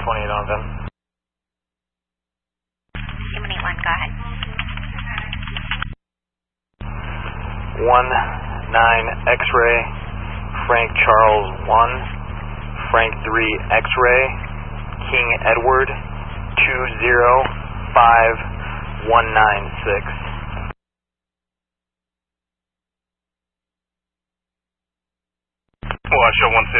28 on them. Human 81, go ahead. 19 X-ray, Frank Charles 1, Frank 3 X-ray, King Edward 205196. Well, I show 150.